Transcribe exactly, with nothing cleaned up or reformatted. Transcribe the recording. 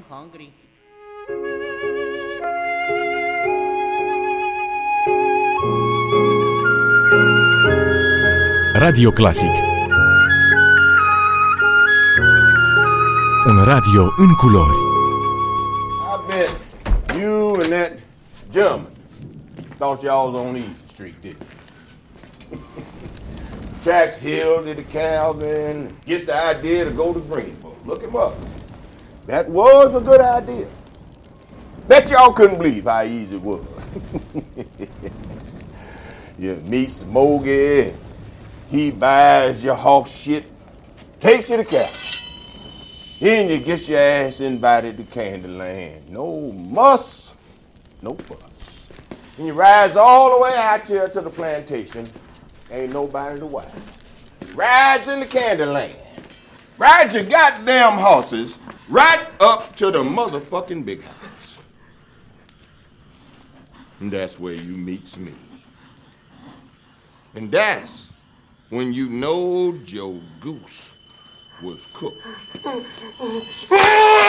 hungry. Radio Clasic. Un radio în culori. I bet you and that German thought y'all was on Easy Street, didn't you? Tracks Hill to the Calvin, gets the idea to go to Greenville. Look him up. That was a good idea. Bet y'all couldn't believe how easy it was. You meet Smokey, he buys your horse shit, takes you to Calvin. Then you get your ass invited to Candyland. No muss, no fuss. And you rise all the way out here to the plantation. Ain't nobody to watch. Rides in the Candyland. Ride your goddamn horses right up to the motherfucking big house. And that's where you meets me. And that's when you know Joe Goose was cooked.